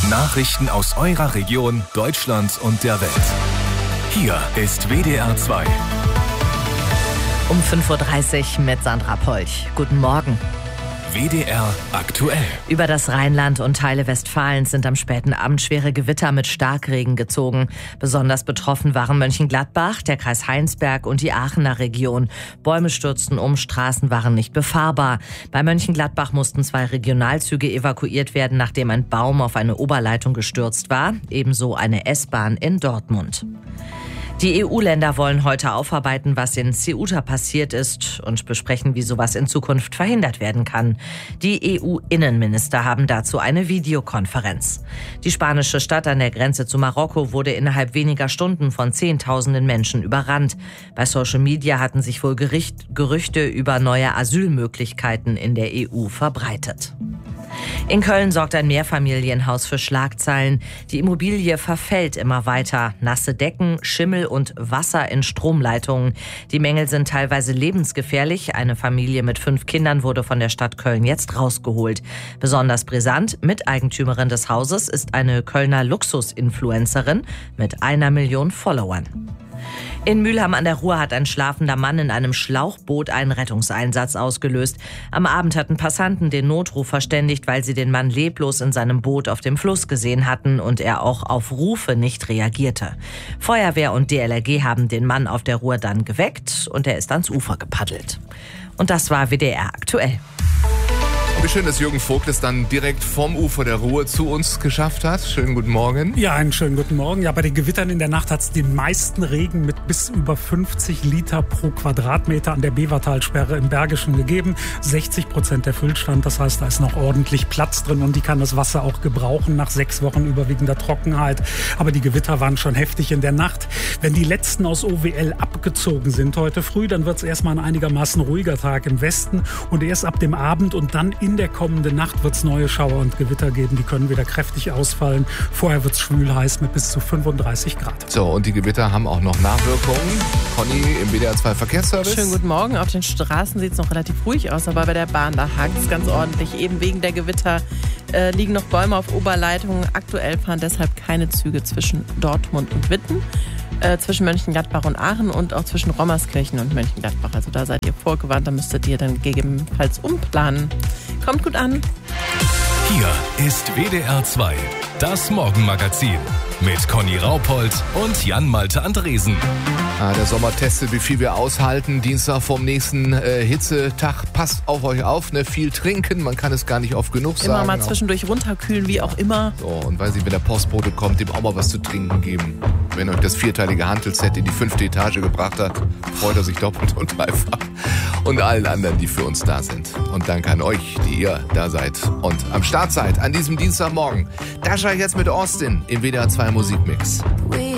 Nachrichten aus eurer Region, Deutschland und der Welt. Hier ist WDR 2. Um 5.30 Uhr mit Sandra Polch. Guten Morgen. WDR aktuell. Über das Rheinland und Teile Westfalens sind am späten Abend schwere Gewitter mit Starkregen gezogen. Besonders betroffen waren Mönchengladbach, der Kreis Heinsberg und die Aachener Region. Bäume stürzten um, Straßen waren nicht befahrbar. Bei Mönchengladbach mussten 2 Regionalzüge evakuiert werden, nachdem ein Baum auf eine Oberleitung gestürzt war. Ebenso eine S-Bahn in Dortmund. Die EU-Länder wollen heute aufarbeiten, was in Ceuta passiert ist und besprechen, wie sowas in Zukunft verhindert werden kann. Die EU-Innenminister haben dazu eine Videokonferenz. Die spanische Stadt an der Grenze zu Marokko wurde innerhalb weniger Stunden von Zehntausenden Menschen überrannt. Bei Social Media hatten sich wohl Gerüchte über neue Asylmöglichkeiten in der EU verbreitet. In Köln sorgt ein Mehrfamilienhaus für Schlagzeilen. Die Immobilie verfällt immer weiter. Nasse Decken, Schimmel und Wasser in Stromleitungen. Die Mängel sind teilweise lebensgefährlich. Eine Familie mit 5 Kindern wurde von der Stadt Köln jetzt rausgeholt. Besonders brisant, Miteigentümerin des Hauses ist eine Kölner Luxus-Influencerin mit 1 Million Followern. In Mülheim an der Ruhr hat ein schlafender Mann in einem Schlauchboot einen Rettungseinsatz ausgelöst. Am Abend hatten Passanten den Notruf verständigt, weil sie den Mann leblos in seinem Boot auf dem Fluss gesehen hatten und er auch auf Rufe nicht reagierte. Feuerwehr und DLRG haben den Mann auf der Ruhr dann geweckt und er ist ans Ufer gepaddelt. Und das war WDR aktuell. Wie schön, dass Jürgen Vogt es dann direkt vom Ufer der Ruhr zu uns geschafft hat. Schönen guten Morgen. Ja, einen schönen guten Morgen. Ja, bei den Gewittern in der Nacht hat es den meisten Regen mit bis über 50 Liter pro Quadratmeter an der Bevertalsperre im Bergischen gegeben. 60% der Füllstand, das heißt, da ist noch ordentlich Platz drin und die kann das Wasser auch gebrauchen nach 6 Wochen überwiegender Trockenheit. Aber die Gewitter waren schon heftig in der Nacht. Wenn die letzten aus OWL abgezogen sind heute früh, dann wird es erstmal ein einigermaßen ruhiger Tag im Westen und erst ab dem Abend und dann in der kommenden Nacht wird es neue Schauer und Gewitter geben. Die können wieder kräftig ausfallen. Vorher wird es schwül heiß mit bis zu 35 Grad. So, und die Gewitter haben auch noch Nachwirkungen. Conny im WDR 2 Verkehrsservice. Schönen guten Morgen. Auf den Straßen sieht es noch relativ ruhig aus, aber bei der Bahn, da hakt es ganz ordentlich. Eben wegen der Gewitter liegen noch Bäume auf Oberleitungen. Aktuell fahren deshalb keine Züge zwischen Dortmund und Witten. Zwischen Mönchengladbach und Aachen und auch zwischen Rommerskirchen und Mönchengladbach. Also da seid ihr vorgewarnt, da müsstet ihr dann gegebenenfalls umplanen. Kommt gut an. Hier ist WDR 2, das Morgenmagazin mit Conny Raupold und Jan-Malte Andresen. Der Sommer testet, wie viel wir aushalten. Dienstag vom nächsten Hitzetag. Passt auf euch auf, ne? Viel trinken, man kann es gar nicht oft genug sagen. Immer mal zwischendurch runterkühlen, wie auch immer. So, und weil sie, wenn der Postbote kommt, dem auch mal was zu trinken geben. Wenn euch das 4-teilige Hantelset in die 5. Etage gebracht hat, freut er sich doppelt und dreifach. Und allen anderen, die für uns da sind. Und danke an euch, die ihr da seid und am Start seid an diesem Dienstagmorgen. Dasha jetzt mit Austin im WDR 2 Musikmix. We